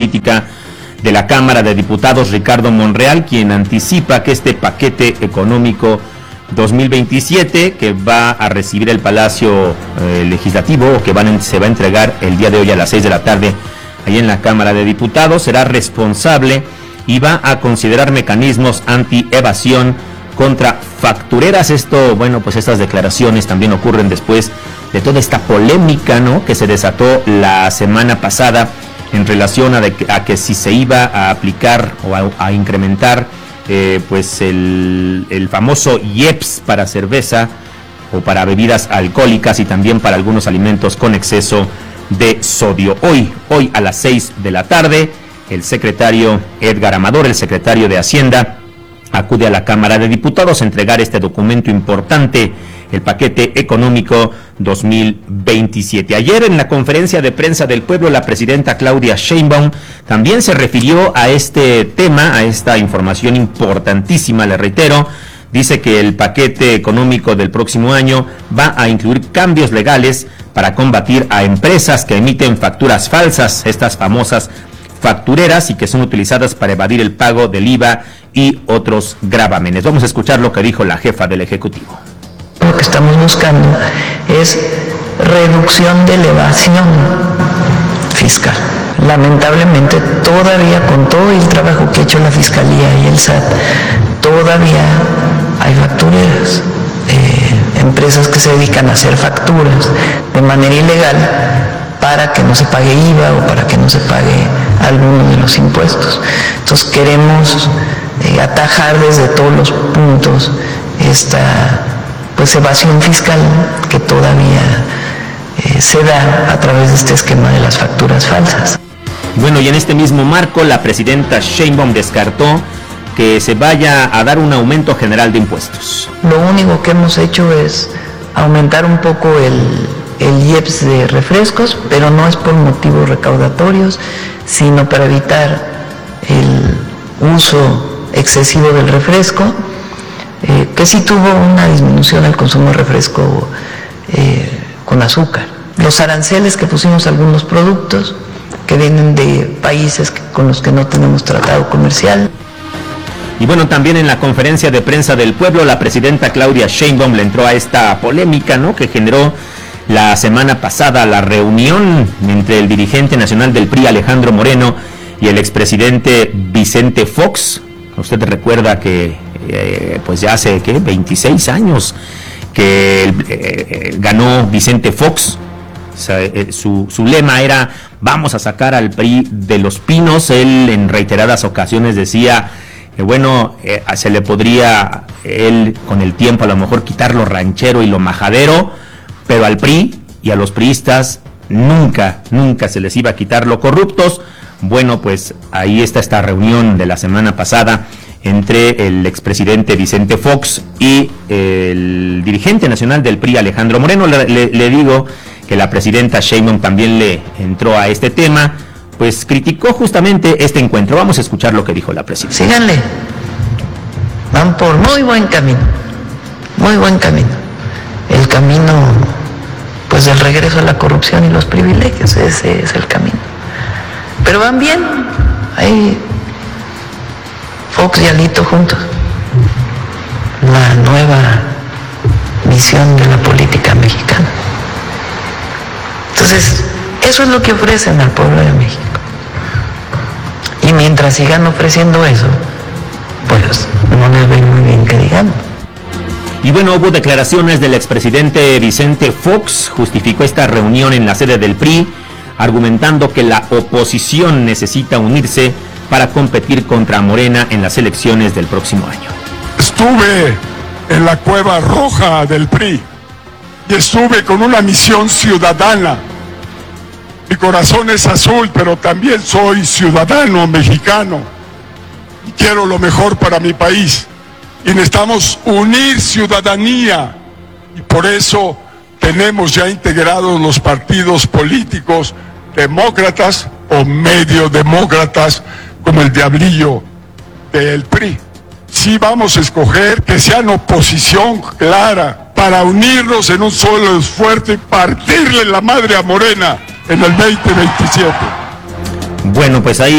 Política de la Cámara de Diputados, Ricardo Monreal, quien anticipa que este paquete económico 2027 que va a recibir el Palacio Legislativo, o que se va a entregar el día de hoy a las 6 de la tarde ahí en la Cámara de Diputados, será responsable y va a considerar mecanismos anti-evasión contra factureras. Esto, bueno, pues estas declaraciones también ocurren después de toda esta polémica, ¿no?, que se desató la semana pasada en relación a que si se iba a aplicar o a incrementar pues el famoso IEPS para cerveza o para bebidas alcohólicas y también para algunos alimentos con exceso de sodio. Hoy a las 6 de la tarde, el secretario Edgar Amador, el secretario de Hacienda, acude a la Cámara de Diputados a entregar este documento importante, el paquete económico 2027. Ayer en la conferencia de prensa del pueblo, la presidenta Claudia Sheinbaum también se refirió a este tema, a esta información importantísima, le reitero. Dice que el paquete económico del próximo año va a incluir cambios legales para combatir a empresas que emiten facturas falsas, estas famosas factureras, y que son utilizadas para evadir el pago del IVA y otros gravámenes. Vamos a escuchar lo que dijo la jefa del Ejecutivo. Lo que estamos buscando es reducción de la evasión fiscal. Lamentablemente, todavía con todo el trabajo que ha hecho la Fiscalía y el SAT, todavía hay factureras, empresas que se dedican a hacer facturas de manera ilegal para que no se pague IVA o para que no se pague alguno de los impuestos. Entonces queremos atajar desde todos los puntos esta evasión fiscal que todavía se da a través de este esquema de las facturas falsas. Bueno, y en este mismo marco, la presidenta Sheinbaum descartó que se vaya a dar un aumento general de impuestos. Lo único que hemos hecho es aumentar un poco el IEPS de refrescos, pero no es por motivos recaudatorios, sino para evitar el uso excesivo del refresco, que sí tuvo una disminución del consumo de refresco con azúcar. Los aranceles que pusimos a algunos productos que vienen de países con los que no tenemos tratado comercial. Y bueno, también en la conferencia de prensa del pueblo, la presidenta Claudia Sheinbaum le entró a esta polémica, ¿no?, que generó la semana pasada la reunión entre el dirigente nacional del PRI, Alejandro Moreno, y el expresidente Vicente Fox. Usted recuerda que pues ya hace 26 años que ganó Vicente Fox. O sea, su lema era: vamos a sacar al PRI de los pinos. Él en reiteradas ocasiones decía que se le podría él con el tiempo a lo mejor quitar lo ranchero y lo majadero, pero al PRI y a los priistas nunca se les iba a quitar lo corruptos. Bueno, pues ahí está esta reunión de la semana pasada entre el expresidente Vicente Fox y el dirigente nacional del PRI, Alejandro Moreno. Le digo que la presidenta Sheinbaum también le entró a este tema, pues criticó justamente este encuentro. Vamos a escuchar lo que dijo la presidenta. Síganle, van por muy buen camino, muy buen camino. El camino, pues, del regreso a la corrupción y los privilegios, ese es el camino. Pero van bien, ahí Fox y Alito juntos. La nueva visión de la política mexicana. Entonces, eso es lo que ofrecen al pueblo de México. Y mientras sigan ofreciendo eso, pues no les ven muy bien que digamos. Y bueno, hubo declaraciones del expresidente Vicente Fox, justificó esta reunión en la sede del PRI, argumentando que la oposición necesita unirse para competir contra Morena en las elecciones del próximo año. Estuve en la Cueva Roja del PRI y estuve con una misión ciudadana. Mi corazón es azul, pero también soy ciudadano mexicano y quiero lo mejor para mi país. Y necesitamos unir ciudadanía, y por eso tenemos ya integrados los partidos políticos demócratas o medio demócratas, como el diablillo del PRI. Sí vamos a escoger que sean oposición clara para unirnos en un solo esfuerzo y partirle la madre a Morena en el 2027. Bueno, pues ahí